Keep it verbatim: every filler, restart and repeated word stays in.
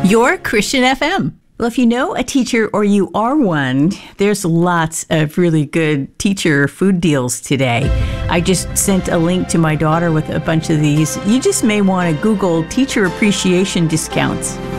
Your Christian F M. Well, if you know a teacher or you are one, there's lots of really good teacher food deals today. I just sent a link to my daughter with a bunch of these. You just may want to Google teacher appreciation discounts.